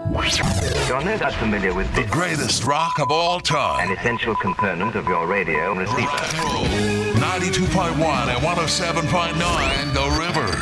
You're no doubt familiar with The greatest rock of all time. an essential component of your radio receiver. 92.1 and 107.9 The River.